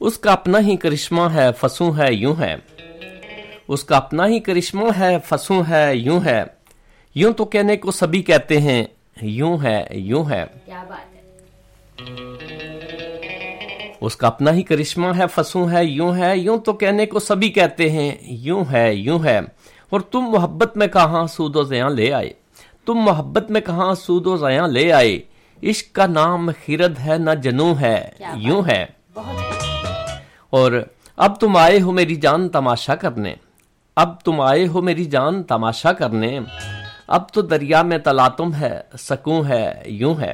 اس کا اپنا ہی کرشمہ ہے فسوں ہے یوں ہے، اس کا اپنا ہی کرشمہ ہے فسوں ہے یوں ہے، یوں تو کہنے کو سبھی کہتے ہیں یوں ہے یوں ہے۔ کیا بات ہے۔ اس کا اپنا ہی کرشمہ ہے فسوں ہے یوں تو کہنے کو سبھی کہتے ہیں یوں ہے، اور تم محبت میں کہاں سود و زیاں لے آئے، تم محبت میں کہاں سود و زیاں لے آئے، عشق کا نام خرد ہے نہ جنوں ہے یوں ہے۔ اور اب تم آئے ہو میری جان تماشا کرنے، اب تم آئے ہو میری جان تماشا کرنے، اب تو دریا میں تلاطم ہے سکوں ہے یوں ہے۔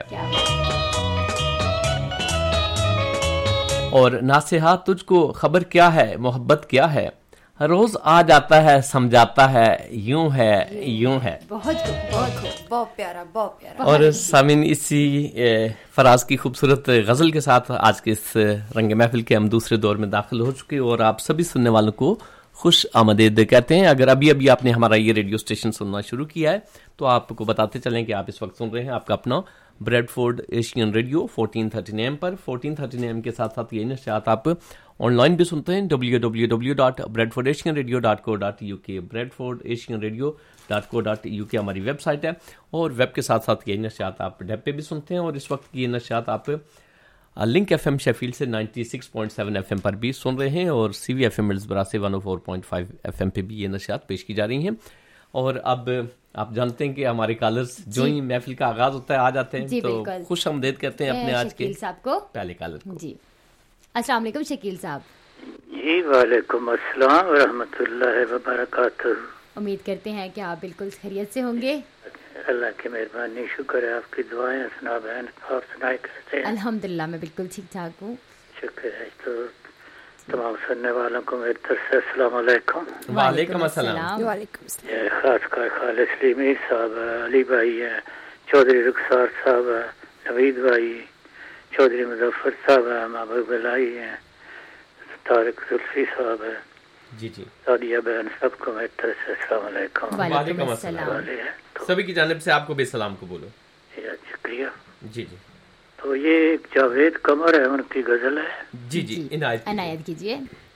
اور ناصحہ تجھ کو خبر کیا ہے محبت کیا ہے، روز آ جاتا ہے سمجھاتا ہے یوں ہے یوں ہے۔ بہت پیارا بہت پیارا۔ اور سامعین اسی فراز کی خوبصورت غزل کے ساتھ آج کے اس رنگ محفل کے ہم دوسرے دور میں داخل ہو چکے، اور آپ سبھی سننے والوں کو خوش آمدید کہتے ہیں۔ اگر ابھی آپ نے ہمارا یہ ریڈیو اسٹیشن سننا شروع کیا ہے تو آپ کو بتاتے چلیں کہ آپ اس وقت سن رہے ہیں آپ کا اپنا bread Ford Asian radio 1413 AM per. 1413 AM کے ساتھ ساتھ یہ نشریات آپ آن لائن بھی سنتے ہیں www.bradfordasianradio.co.uk، bradfordasianradio.co.uk ہماری ویب سائٹ ہے، اور ویب کے ساتھ ساتھ یہ نشریات آپ ڈیب پہ بھی سنتے ہیں، اور اس وقت یہ نشریات آپ لنک ایف ایم شیفیلڈ سے 96.7 FM پر بھی سن رہے ہیں، اور سی وی ایف ایم ملزبرا سے 104.5 FM پہ بھی یہ نشریات پیش کی جا رہی ہیں۔ اور اب آپ جانتے ہیں کہ ہمارے کالرز جو ہی محفل کا آغاز ہوتا ہے آ جاتے ہیں، تو خوش آمدید کہتے ہیں اپنے آج کے صاحب کو، پہلے کالر کو۔ جی السلام علیکم شکیل صاحب۔ جی وعلیکم السلام ورحمۃ اللہ وبرکاتہ۔ امید کرتے ہیں کہ آپ بالکل خیریت سے ہوں گے۔ اللہ کی مہربانی، شکر ہے، آپ کی دعائیں سنا بہن آپ سنائے کرتے ہیں۔ الحمدللہ میں بالکل ٹھیک ٹھاک ہوں، شکر ہے۔ تو تمام سننے والوں کو میری طرف سے السلام علیکم۔ وعلیکم السلام۔ وعلیکم السلام۔ خاص کر خالد سلیمی صاحب، علی بھائی ہیں، چودھری رخسار صاحب ہیں، نوید بھائی، چودھری مظفر صاحب ہیں، محبوب بلائی ہیں، طارق زلفی صاحب ہیں، جی جی، سعدیہ بہن، سب کو میری طرف سے السلام علیکم۔ وعلیکم السلام۔ سبھی کی جانب سے آپ کو بھی سلام کو بولو۔ شکریہ۔ جی جی، تو یہ ایک جاوید قمر ہے، ان کی غزل ہے۔ جی جی، عنایت کیجیے۔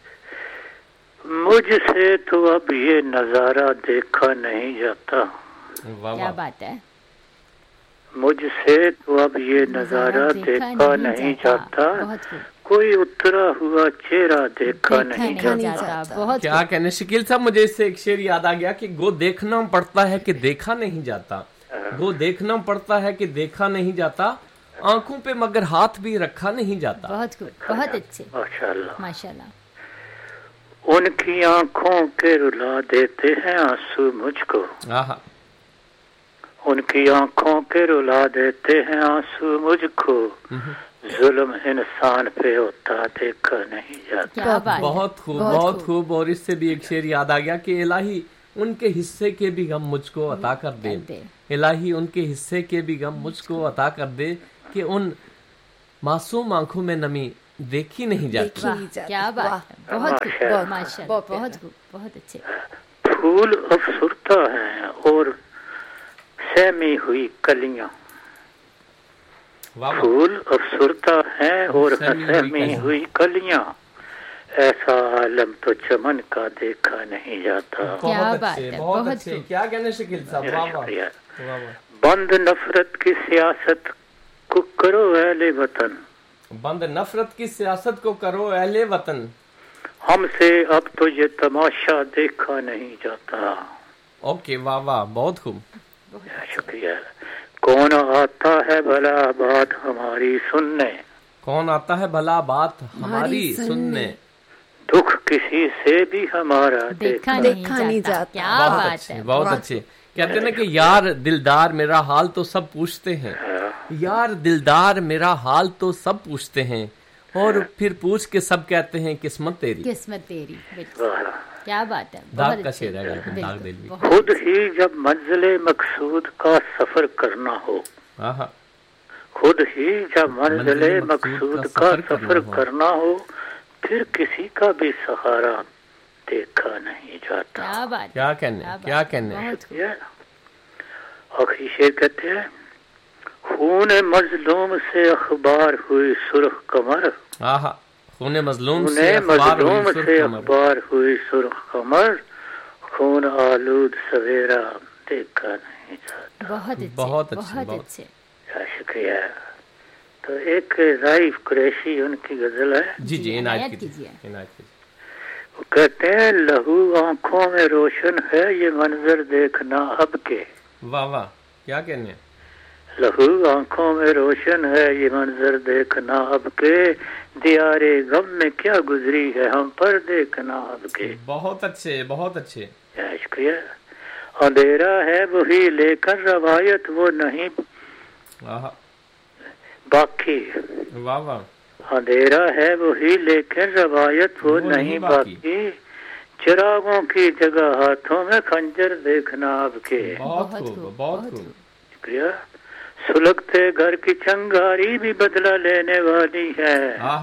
مجھ سے تو اب یہ نظارہ دیکھا نہیں جاتا، کیا بات ہے۔ مجھ سے تو اب یہ نظارہ دیکھا نہیں جاتا، کوئی اترا ہوا چہرہ دیکھا نہیں جاتا۔ بہت کیا کہنے شکیل صاحب، مجھے اس سے ایک شعر یاد آ گیا کہ گو دیکھنا پڑتا ہے کہ دیکھا نہیں جاتا، گو دیکھنا پڑتا ہے کہ دیکھا نہیں جاتا، آنکھوں پہ مگر ہاتھ بھی رکھا نہیں جاتا۔ بہت بہت اچھے، ماشاءاللہ ماشاءاللہ۔ ان کی آنکھوں کے رلا دیتے ہیں آنسو مجھ کو، آہا، ان کی آنکھوں کے رلا دیتے ہیں آنسو مجھ کو، ظلم انسان پہ ہوتا دیکھا نہیں جاتا۔ بہت خوب بہت خوب۔ اور اس سے بھی ایک شعر یاد آ گیا کہ الہی ان کے حصے کے بھی غم مجھ کو عطا کر دے، الہی ان کے حصے کے بھی غم مجھ کو عطا کر دے، کہ ان معصوم آنکھوں میں نمی دیکھی نہیں جاتی۔ کیا بات ہے، بہت خوب، ماشاءاللہ، بہت خوب، بہت اچھے۔ پھول افسردہ ہیں اور سہمی ہوئی کلیاں، پھول افسردہ ہیں اور سہمی ہوئی کلیاں، ایسا عالم تو چمن کا دیکھا نہیں جاتا۔ کیا بات ہے، بہت اچھے۔ کیا کہنے شکیل صاحب، شکریہ۔ بند نفرت کی سیاست کو کرو اہل وطن، بند نفرت کی سیاست کو کرو اہل وطن، ہم سے اب تو یہ تماشا دیکھا نہیں جاتا۔ اوکے، واہ واہ، بہت خوب، شکریہ۔ کون آتا ہے بھلا بات ہماری سننے، کون آتا ہے بھلا بات ہماری سننے، دکھ کسی سے بھی ہمارا دیکھا نہیں جاتا۔ کیا بات ہے، بہت اچھے۔ کہتے ہیں نا کہ یار دلدار میرا حال تو سب پوچھتے ہیں، یار دلدار میرا حال تو سب پوچھتے ہیں، اور پھر پوچھ کے سب کہتے ہیں قسمت تیری، قسمت تیری۔ کیا بات ہے، داغ کا شعر ہے، داغ دل بھی۔ خود ہی جب منزل مقصود کا سفر کرنا ہو، خود ہی جب منزل مقصود کا سفر کرنا ہو، پھر کسی کا بھی سہارا دیکھا نہیں جاتا۔ کیا بات، کیا کہنے، کیا کہنے۔ آخری شعر کہتے ہیں، خون مظلوم سے اخبار ہوئی سرخ کمر، خون مظلوم سے اخبار ہوئی سرخ قمر، خون آلود سویرا دیکھا نہیں جاتا. بہت اچھے. شکریہ. تو ایک ضعیف قریشی ان کی غزل ہے. جی عنایت کیجیے. وہ کہتے ہیں لہو آنکھوں میں روشن ہے یہ منظر دیکھنا اب کے. واہ واہ، کیا کہنے ہیں. لہو آنکھوں میں روشن ہے یہ منظر دیکھنا اب کے، دیارے غم میں کیا گزری ہے ہم پر دیکھنا اب کے. بہت اچھے. شکریہ. اندھیرا ہے وہی لیکن روایت وہ نہیں باقی. واہ واہ. اندھیرا ہے وہی لیکن روایت وہ نہیں باقی، چراغوں کی جگہ ہاتھوں میں خنجر دیکھنا اب کے. بہت خوب. شکریہ. سلگتے گھر کی چنگاری بھی بدلہ لینے والی ہے،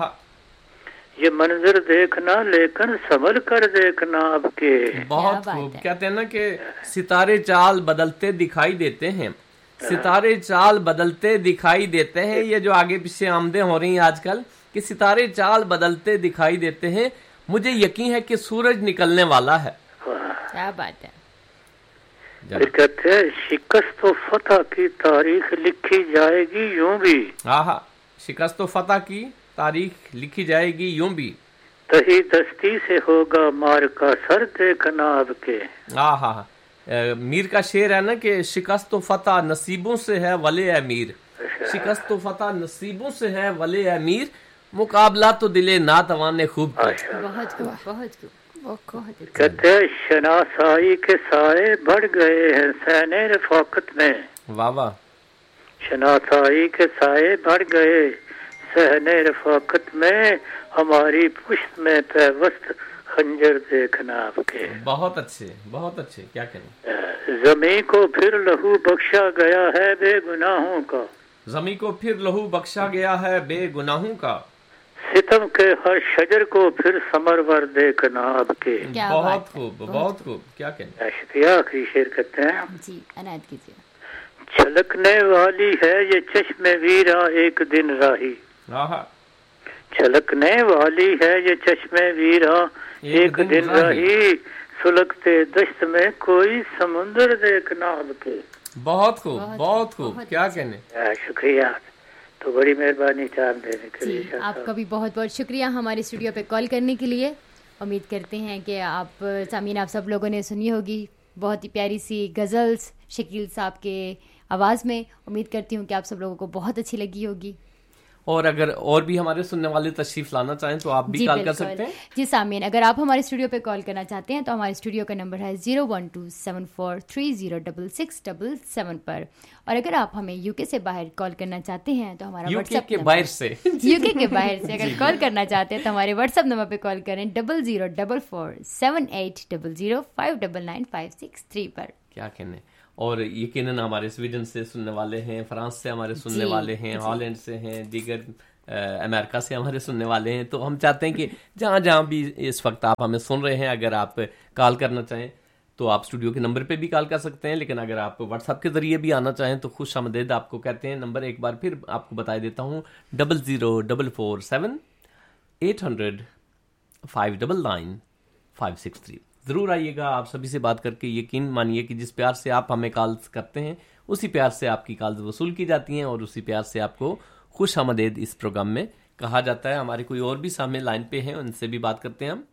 یہ منظر دیکھنا لیکن سنبھل کر دیکھنا اب کے. بہت خوب. کہتے ہیں نا کہ ستارے چال بدلتے دکھائی دیتے ہیں، ستارے چال بدلتے دکھائی دیتے ہیں. یہ جو آگے پیچھے آمدیں ہو رہی ہیں آج کل کہ ستارے چال بدلتے دکھائی دیتے ہیں، مجھے یقین ہے کہ سورج نکلنے والا ہے. کیا بات ہے. پھر کہتے ہیں شکست و فتح کی تاریخ لکھی جائے گی یوں بھی. شکست و فتح کی تاریخ لکھی جائے گی یوں بھی، تہی دستی سے ہوگا مار کا سر دیکھنا اب کے. میر کا شعر ہے نا کہ شکست و فتح نصیبوں سے ہے ولے اے میر. شکست و فتح نصیبوں سے ہے ولے اے میر، مقابلہ تو دل ناتوان نے خوب کیا. بہت کہتے ہیں شناسائی کے سائے بڑھ گئے ہیں سین رفاقت میں. واہ واہ. شناسائی کے سائے بڑھ گئے سہن رفاقت میں، ہماری پشت میں پیوست خنجر دیکھنا آپ کے. بہت اچھے. کیا کہیں. زمین کو پھر لہو بخشا گیا ہے بے گناہوں کا، زمین کو پھر لہو بخشا گیا ہے بے گناہوں کا، ستم کے ہر شجر کو پھر ثمرور دیکھنا آپ کے. بہت خوب. کیا کہیں. شکریہ. آخری شعر کرتے ہیں. جی عنایت کیجیے. چھلکنے والی ہے یہ چشم ویرا ایک دن راہی، چھلکنے والی ہے یہ چشم ویرا ایک دن راہی، سلگتے دشت میں کوئی سمندر دیکھنا اب کے. بہت خوب. کیا کہنے. شکریہ. تو بڑی مہربانی ٹائم دینے کے لیے. آپ کا بھی بہت شکریہ ہمارے اسٹوڈیو پہ کال کرنے کے لیے. امید کرتے ہیں کہ آپ سامعین آپ سب لوگوں نے سنی ہوگی بہت ہی پیاری سی غزلز شکیل صاحب کے آواز میں. امید کرتی ہوں کہ آپ سب لوگوں کو بہت اچھی لگی ہوگی. اور اگر اور بھی ہمارے سننے والے تشریف لانا چاہیں تو آپ بھی کال کر سکتے ہیں. جی سامعین، اگر آپ ہمارے اسٹوڈیو پہ کال کرنا چاہتے ہیں تو ہمارے اسٹوڈیو کا نمبر ہے 01274306677 پر. اور اگر آپ ہمیں یو کے سے باہر کال کرنا چاہتے ہیں تو ہمارا واٹس ایپ یو کے باہر سے اگر کال کرنا چاہتے ہیں تو ہمارے واٹس ایپ نمبر پہ کال کریں 0044780599563 پر. کیا کہنے. اور یقیناً ہمارے سویڈن سے سننے والے ہیں، فرانس سے ہمارے سننے والے ہیں، ہالینڈ سے ہیں، دیگر امریکہ سے ہمارے سننے والے ہیں. تو ہم چاہتے ہیں کہ جہاں جہاں بھی اس وقت آپ ہمیں سن رہے ہیں، اگر آپ کال کرنا چاہیں تو آپ اسٹوڈیو کے نمبر پہ بھی کال کر سکتے ہیں. لیکن اگر آپ واٹس ایپ کے ذریعے بھی آنا چاہیں تو خوش آمدید آپ کو کہتے ہیں. نمبر ایک بار پھر آپ کو بتا دیتا ہوں 00447899563. ضرور آئیے گا. آپ سبھی سے بات کر کے یقین مانیے کہ جس پیار سے آپ ہمیں کالز کرتے ہیں اسی پیار سے آپ کی کالز وصول کی جاتی ہیں اور اسی پیار سے آپ کو خوش آمدید اس پروگرام میں کہا جاتا ہے. ہمارے کوئی اور بھی سامنے لائن پہ ہیں، ان سے بھی بات کرتے ہیں ہم.